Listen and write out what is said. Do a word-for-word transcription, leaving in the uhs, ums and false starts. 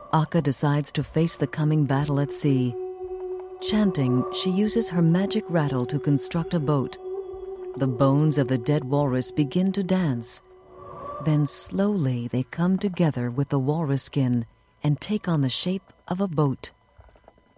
Akka decides to face the coming battle at sea. Chanting, she uses her magic rattle to construct a boat. The bones of the dead walrus begin to dance. Then slowly they come together with the walrus skin and take on the shape of a boat.